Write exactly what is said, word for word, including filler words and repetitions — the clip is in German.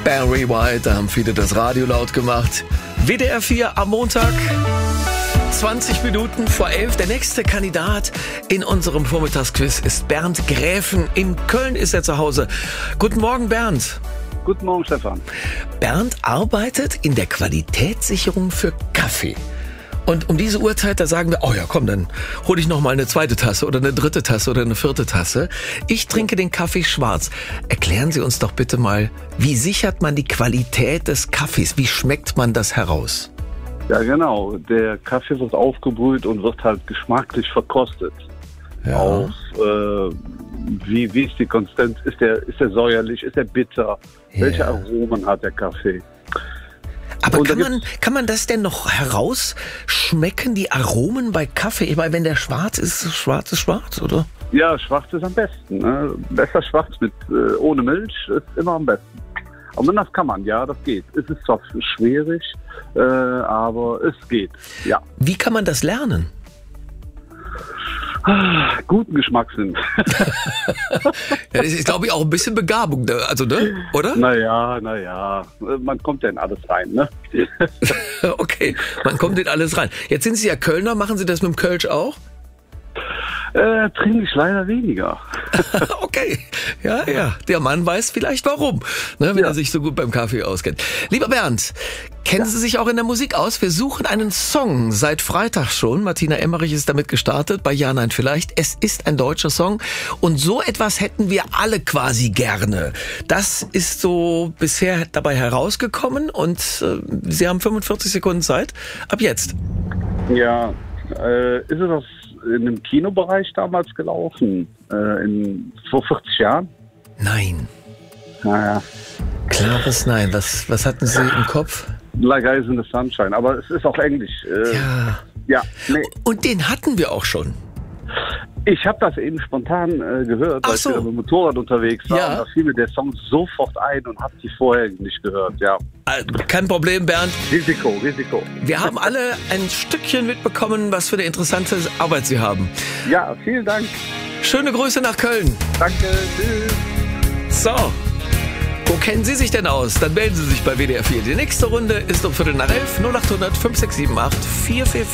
Barry White, da haben viele das Radio laut gemacht. W D R vier am Montag, zwanzig Minuten vor elf. Der nächste Kandidat in unserem Vormittagsquiz ist Bernd Gräfen. In Köln ist er zu Hause. Guten Morgen, Bernd. Guten Morgen, Stefan. Bernd arbeitet in der Qualitätssicherung für Kaffee. Und um diese Uhrzeit, da sagen wir, oh ja, komm, dann hole ich noch mal eine zweite Tasse oder eine dritte Tasse oder eine vierte Tasse. Ich trinke den Kaffee schwarz. Erklären Sie uns doch bitte mal, wie sichert man die Qualität des Kaffees? Wie schmeckt man das heraus? Ja, genau. Der Kaffee wird aufgebrüht und wird halt geschmacklich verkostet. Ja. Auf, äh, wie, wie ist die Konsistenz? Ist der, ist der säuerlich? Ist der bitter? Ja. Welche Aromen hat der Kaffee? Aber Und da kann man, kann man das denn noch herausschmecken, die Aromen bei Kaffee? Ich meine, wenn der schwarz ist, schwarz ist schwarz, oder? Ja, schwarz ist am besten. Ne? Besser schwarz mit äh, ohne Milch ist immer am besten. Und wenn das kann man, ja, das geht. Es ist zwar schwierig, äh, aber es geht, ja. Wie kann man das lernen? Guten Geschmackssinn. Ja, das ist, glaube ich, auch ein bisschen Begabung, also, ne? Oder? Naja, naja, man kommt ja in alles rein, ne? Okay, man kommt in alles rein. Jetzt sind Sie ja Kölner, machen Sie das mit dem Kölsch auch? Äh, trinke ich leider weniger. Okay, ja, ja. Der Mann weiß vielleicht warum, ne, wenn Ja. er sich so gut beim Kaffee auskennt. Lieber Bernd, kennen Ja. Sie sich auch in der Musik aus? Wir suchen einen Song seit Freitag schon. Martina Emmerich ist damit gestartet bei Ja, Nein, Vielleicht. Es ist ein deutscher Song und so etwas hätten wir alle quasi gerne. Das ist so bisher dabei herausgekommen und äh, Sie haben fünfundvierzig Sekunden Zeit. Ab jetzt. Ja, äh, ist es aus in einem Kinobereich damals gelaufen, äh, in, vor vierzig Jahren? Nein. Naja, Klares Nein. Was, was hatten Sie im Kopf? Like Eyes in the Sunshine, aber es ist auch Englisch. Äh, Ja. ja, nee. Und den hatten wir auch schon. Ich habe das eben spontan äh, gehört, Ach weil so. ich wieder mit dem Motorrad unterwegs war. Ja. Und da fiel mir der Song sofort ein und habe die vorher nicht gehört. Ja, Äh, Kein Problem, Bernd. Risiko, Risiko. Wir haben alle ein Stückchen mitbekommen, was für eine interessante Arbeit Sie haben. Ja, vielen Dank. Schöne Grüße nach Köln. Danke, tschüss. So, wo kennen Sie sich denn aus? Dann melden Sie sich bei W D R vier. Die nächste Runde ist um Viertel nach elf, null acht hundert fünf sechs sieben acht vier vier vier.